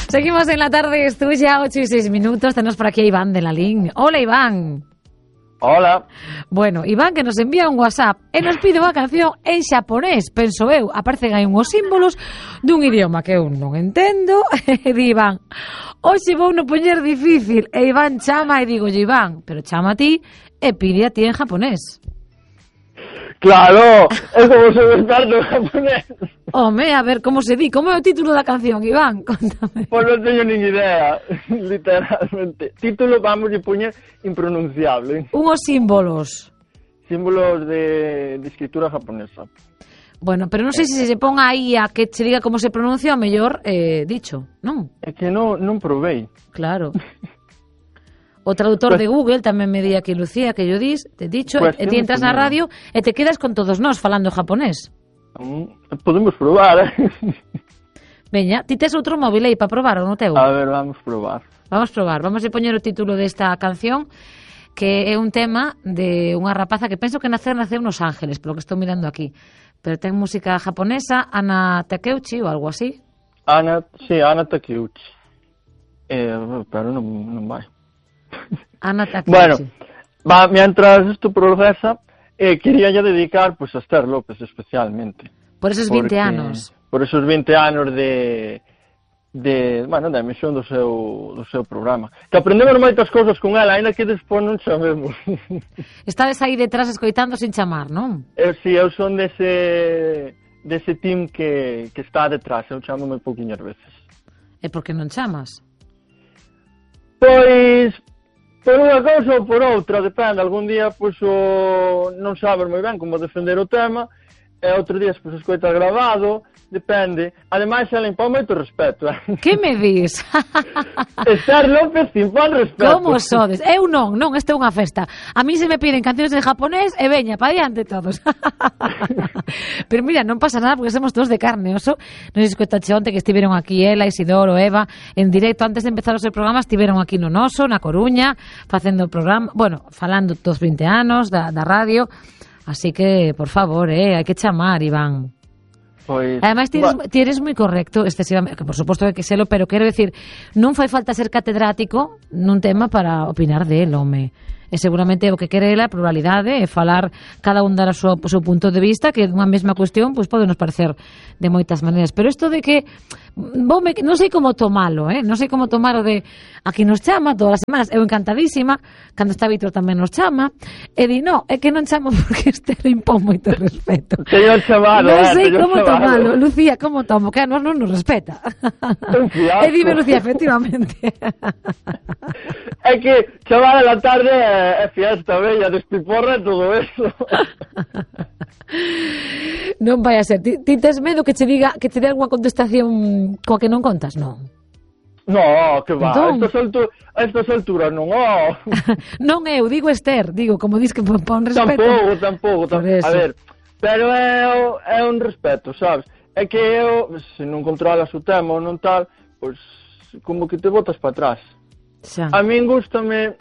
Seguimos en la tarde, es tuya, 8:06. Tenemos por aquí a Iván de la LIN. Hola, Iván. Hola. Bueno, Iván que nos envía un WhatsApp e nos pide unha canción en xaponés, penso eu, aparecen aí unhos símbolos dun idioma que eu non entendo, e di Iván, hoxe vou no poñer difícil, e Iván chama e digo, Iván, pero chama a ti e pide a ti en japonés. Claro, é como se me experto en japonés. Home, a ver, como se di? Como é o título da canción, Iván? Contame. Pois non teño nin idea, literalmente. Título vamos a poñer impronunciable. Unhos símbolos. Símbolos de escritura japonesa. Bueno, pero non sei se se pon aí a que che diga como se pronuncia o mellor dicho, non? É que non provei. Claro. O traductor de Google tamén me di aquí, Lucía, que yo dis, te dicho, e ti entras na radio e te quedas con todos nós falando japonés. Podemos probar, Veña, ti tes outro móvil aí para probar ou non teu? A ver, vamos probar. Vamos probar, vamos a poñer o título desta canción, que é un tema de unha rapaza que penso que naceu nos Ángeles, polo que estou mirando aquí. Pero ten música japonesa, Ana Takeuchi ou algo así. Ana Takeuchi. Pero non vai. Ana Takeuchi. Bueno, mientras esto progresa, quería ya dedicar pues a Esther López especialmente. Por esos 20 anos. Por esos 20 anos de emisión do seu programa. Que aprendemos moitas cousas con ela, ainda que despois non sabemos. Estades aí detrás escoitando sin chamar, non? Si, eu son dese team que está detrás, eu chamo moi pouquiñas veces. E por que non chamas? Pois, por unha cousa ou por outra, depende. Algún día, pois, non sabes moi ben como defender o tema, e outro día, pois, escoitas grabado, depende. Ademais, ela impón moito respeto. Que me dis? Esther López impón respeto. Como sodes? Eu non, esta é unha festa. A mí se me piden cancións en japonés e veña, pa diante todos. Pero mira, non pasa nada porque somos todos de carne, oso. Non se escoitache onte que estiveron aquí ela, Isidoro, Eva, en directo antes de empezar o seu programa, estiveron aquí no Noso, na Coruña, facendo o programa, bueno, falando dos 20 anos da radio. Así que, por favor, hai que chamar, Iván. Pois, ademais, ti eres moi correcto excesivamente, que por suposto que selo, pero quero decir, non fai falta ser catedrático nun tema para opinar del, home. E seguramente o que quere ela é pluralidade, é falar cada un dar o seu punto de vista, que dunha mesma cuestión pois pode nos parecer de moitas maneiras, pero isto de que non sei como tomalo, non sei como tomar o de aquí nos chama todas as semanas, eu encantadísima, cando está Víctor tamén nos chama, e di, no, é que non chamo porque este le impón moito respeto. Señor chamado, non sei como tomalo. Lucía, como tomo? Que a nos non nos respeta. E dime, Lucía, efectivamente. É que chamar a la tarde é fiesta, bella, despiporra e todo eso. Non vai a ser. Ti tes medo que che diga, que te dé algunha contestación coa que non contas? Non. No, que va, entón... a estas alturas non, Non eu, digo Esther, como dis que pon respeto. Tampouco. A ver, pero é un respeto, sabes? É que eu, se non controlas o tema ou non tal, pois como que te botas para atrás. Xa. A min gústame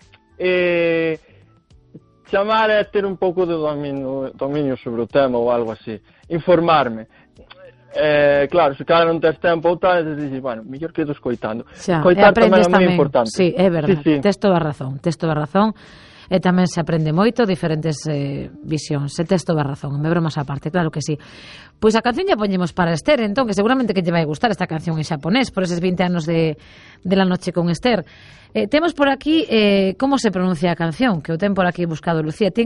chamar é ter un pouco de dominio sobre o tema ou algo así, informarme. Claro, se cara non tes tempo ou tal, dices, bueno, mellor quedo escoitando. Escoitar tamén é moi importante. Sí, é verdade, sí. Tes toda a razón. E tamén se aprende moito, diferentes visións, e tes toda a razón, me bromas á parte, claro que sí. Pois a canción ya poñemos para Esther, entón, que seguramente que lle vai gustar esta canción en xaponés, por eses 20 anos de la noche con Esther. Temos por aquí como se pronuncia a canción, que o ten por aquí buscado Lucía.